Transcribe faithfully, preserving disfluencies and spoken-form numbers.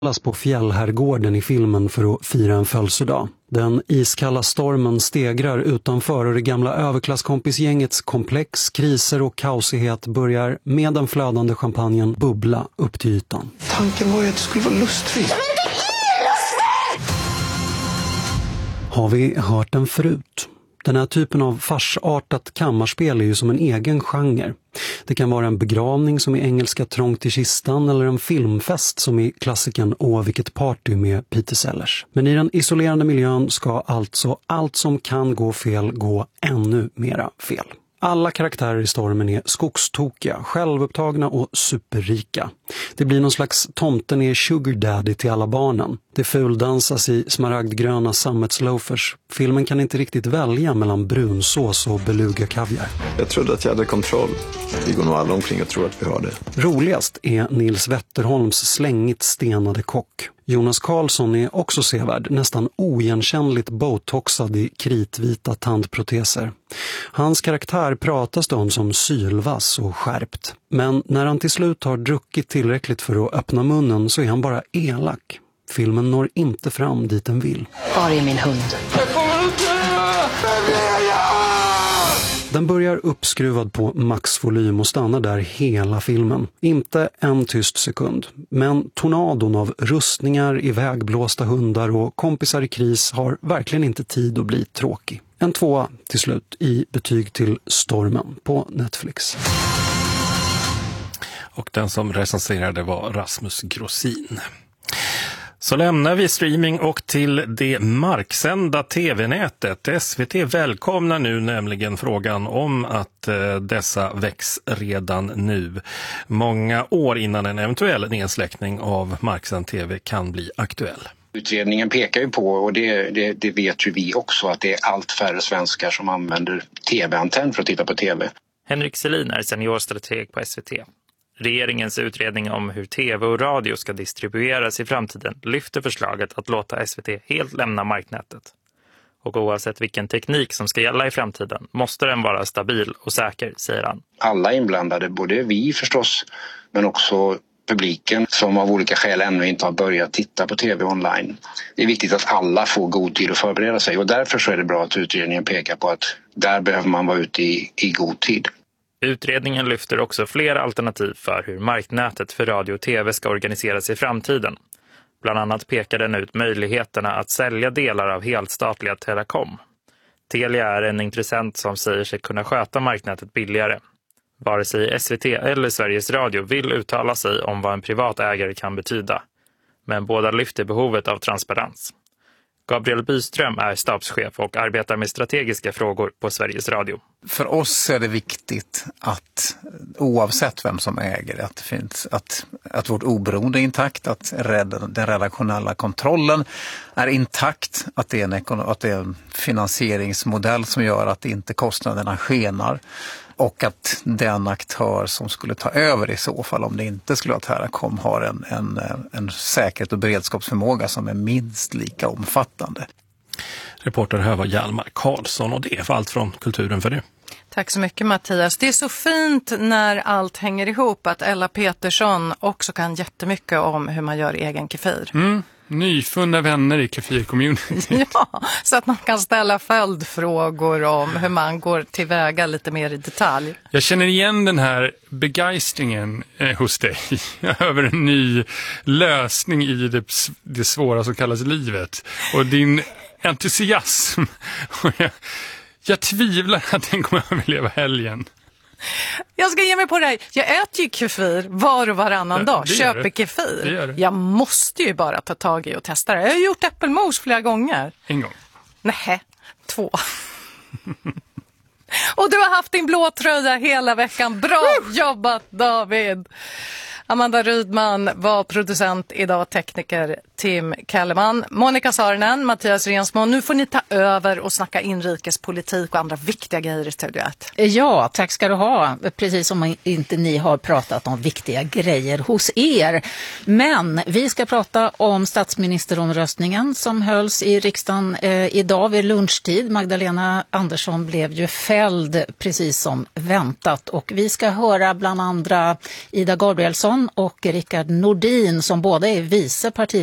på fjällherrgården i filmen för att fira en födelsedag. Den iskalla stormen stegrar utanför och det gamla överklasskompisgängets komplex, kriser och kaosighet börjar med den flödande champagnen bubbla upp till ytan. Tanken var ju att det skulle vara lustfritt. Men det är lustfritt! Har vi hört den förut? Den här typen av farsartat kammarspel är ju som en egen genre. Det kan vara en begravning som i engelska Trångt i kistan eller en filmfest som i klassiken Åh vilket party med Peter Sellers. Men i den isolerande miljön ska alltså allt som kan gå fel gå ännu mera fel. Alla karaktärer i stormen är skogstokiga, självupptagna och superrika. Det blir någon slags tomten är sugar daddy till alla barnen. Det fuldansas i smaragdgröna sammetsloafers. Filmen kan inte riktigt välja mellan brunsås och beluga kaviar. Jag trodde att jag hade kontroll. Vi går nog alla omkring och tror att vi har det. Roligast är Nils Wetterholms slängigt stenade kock. Jonas Karlsson är också sevärd, nästan oigenkännligt botoxad i kritvita tandproteser. Hans karaktär pratas det om som sylvass och skärpt. Men när han till slut har druckit tillräckligt för att öppna munnen så är han bara elak. Filmen når inte fram dit den vill. Var är min hund? Den börjar uppskruvad på maxvolym och stannar där hela filmen. Inte en tyst sekund. Men tornadon av rustningar, ivägblåsta hundar och kompisar i kris har verkligen inte tid att bli tråkig. En tvåa till slut i betyg till Stormen på Netflix. Och den som recenserade var Rasmus Grossin. Så lämnar vi streaming och till det marksända tv-nätet. S V T välkomnar nu nämligen frågan om att eh, dessa väcks redan nu. Många år innan en eventuell nedsläckning av marksänd tv kan bli aktuell. Utredningen pekar ju på, och det, det, det vet ju vi också, att det är allt färre svenskar som använder tv-antenn för att titta på tv. Henrik Selin är seniorstrateg på S V T. Regeringens utredning om hur tv och radio ska distribueras i framtiden lyfter förslaget att låta S V T helt lämna marknätet. Och oavsett vilken teknik som ska gälla i framtiden måste den vara stabil och säker, säger han. Alla inblandade, både vi förstås, men också publiken som av olika skäl ännu inte har börjat titta på tv online. Det är viktigt att alla får god tid att förbereda sig, och därför så är det bra att utredningen pekar på att där behöver man vara ute i, i god tid. Utredningen lyfter också flera alternativ för hur marknätet för radio och tv ska organiseras i framtiden. Bland annat pekar den ut möjligheterna att sälja delar av helstatliga Telekom. Telia är en intressent som säger sig kunna sköta marknätet billigare. Vare sig S V T eller Sveriges Radio vill uttala sig om vad en privat ägare kan betyda. Men båda lyfter behovet av transparens. Gabriel Byström är stabschef och arbetar med strategiska frågor på Sveriges Radio. För oss är det viktigt att oavsett vem som äger, att det finns, att, att vårt oberoende är intakt, att den redaktionella kontrollen är intakt, att det, är en, att det är en finansieringsmodell som gör att inte kostnaderna skenar. Och att den aktör som skulle ta över i så fall, om det inte skulle vara Teracom, har en, en, en säkerhet och beredskapsförmåga som är minst lika omfattande. Reporter här var Hjalmar Karlsson, och det var allt från Kulturen för det. Tack så mycket, Mattias. Det är så fint när allt hänger ihop att Ella Petersson också kan jättemycket om hur man gör egen kefir. Mm. Nyfunna vänner i kefir-community. Ja, så att man kan ställa följdfrågor om hur man går tillväga lite mer i detalj. Jag känner igen den här begeistringen eh, hos dig över en ny lösning i det, det svåra som kallas livet. Och din entusiasm. Och jag, jag tvivlar att den kommer att överleva helgen. Jag ska ge mig på dig. Jag äter ju kefir var och varannan dag. Köper kefir. Jag måste ju bara ta tag i och testa det. Jag har gjort äppelmos flera gånger. En gång? Nej, två. Och du har haft din blå tröja hela veckan. Bra jobbat, David. Amanda Rydman var producent idag, tekniker Tim Kellerman, Monica Saarinen, Mattias Rensmo. Nu får ni ta över och snacka inrikespolitik och andra viktiga grejer i Studio ett. Ja, tack ska du ha. Precis som inte ni har pratat om viktiga grejer hos er. Men vi ska prata om statsministeromröstningen som hölls i riksdagen eh, idag vid lunchtid. Magdalena Andersson blev ju fälld precis som väntat. Och vi ska höra bland andra Ida Gabrielsson och Rickard Nordin som båda är vice parti